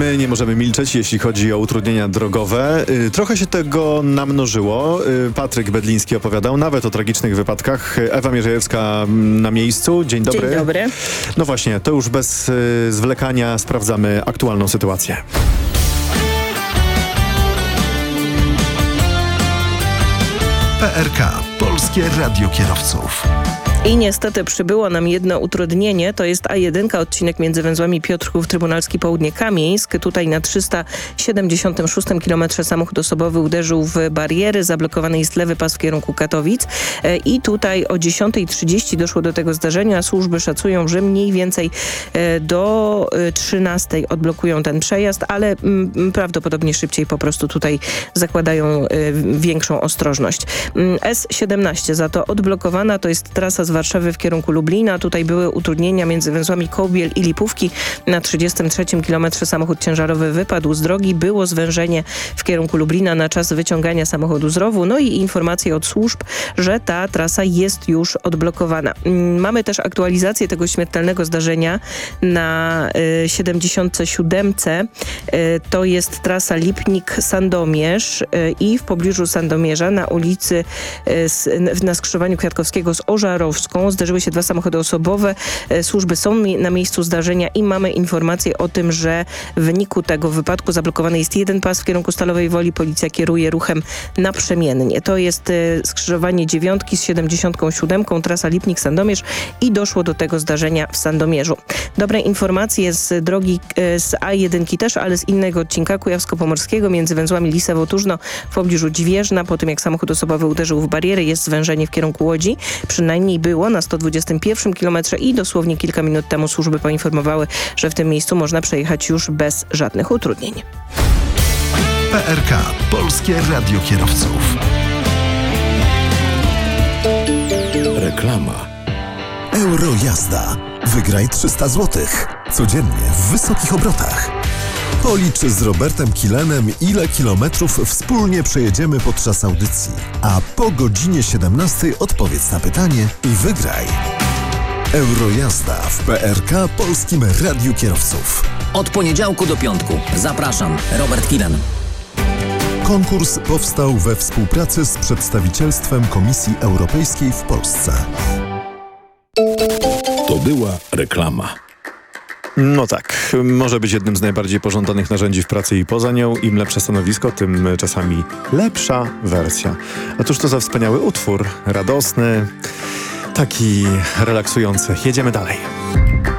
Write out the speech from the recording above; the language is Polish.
My nie możemy milczeć, jeśli chodzi o utrudnienia drogowe. Trochę się tego namnożyło. Patryk Bedliński opowiadał nawet o tragicznych wypadkach. Ewa Mierzejewska na miejscu. Dzień dobry. Dzień dobry. No właśnie, to już bez zwlekania sprawdzamy aktualną sytuację. PRK. Polskie Radio Kierowców. I niestety przybyło nam jedno utrudnienie, to jest A1, odcinek między węzłami Piotrków, Trybunalski, Południe, Kamieńsk. Tutaj na 376 km samochód osobowy uderzył w bariery, zablokowany jest lewy pas w kierunku Katowic i tutaj o 10:30 doszło do tego zdarzenia. Służby szacują, że mniej więcej do 13:00 odblokują ten przejazd, ale prawdopodobnie szybciej po prostu tutaj zakładają większą ostrożność. S17 za to odblokowana, to jest trasa z Warszawy w kierunku Lublina. Tutaj były utrudnienia między węzłami Kołbiel i Lipówki. Na 33 km samochód ciężarowy wypadł z drogi. Było zwężenie w kierunku Lublina na czas wyciągania samochodu z rowu. No i informacje od służb, że ta trasa jest już odblokowana. Mamy też aktualizację tego śmiertelnego zdarzenia na 77. To jest trasa Lipnik-Sandomierz i w pobliżu Sandomierza na ulicy na skrzyżowaniu Kwiatkowskiego z Ożarowską zdarzyły się dwa samochody osobowe. Służby są na miejscu zdarzenia i mamy informację o tym, że w wyniku tego wypadku zablokowany jest jeden pas w kierunku Stalowej Woli. Policja kieruje ruchem naprzemiennie. To jest skrzyżowanie 9 z 77, trasa Lipnik-Sandomierz i doszło do tego zdarzenia w Sandomierzu. Dobre informacje z drogi z A1 też, ale z innego odcinka Kujawsko-Pomorskiego między węzłami Lisewo-Turzno w pobliżu Dźwieżna. Po tym jak samochód osobowy uderzył w barierę, jest zwężenie w kierunku Łodzi. Przynajmniej było na 121 km i dosłownie kilka minut temu służby poinformowały, że w tym miejscu można przejechać już bez żadnych utrudnień. PRK. Polskie Radio Kierowców. Reklama. Eurojazda. Wygraj 300 zł. Codziennie w wysokich obrotach. Policz z Robertem Kilenem, ile kilometrów wspólnie przejedziemy podczas audycji. A po godzinie 17 odpowiedz na pytanie i wygraj. Eurojazda w PRK Polskim Radiu Kierowców. Od poniedziałku do piątku. Zapraszam, Robert Kilen. Konkurs powstał we współpracy z przedstawicielstwem Komisji Europejskiej w Polsce. To była reklama. No tak, może być jednym z najbardziej pożądanych narzędzi w pracy i poza nią. Im lepsze stanowisko, tym czasami lepsza wersja. A cóż to za wspaniały utwór, radosny, taki relaksujący. Jedziemy dalej.